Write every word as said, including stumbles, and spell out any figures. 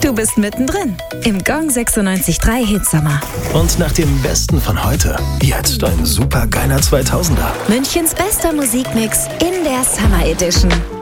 Du bist mittendrin im Gong sechsundneunzig Komma drei Hitsommer. Und nach dem Besten von heute, jetzt ein supergeiler zweitausender. Münchens bester Musikmix in der Summer Edition.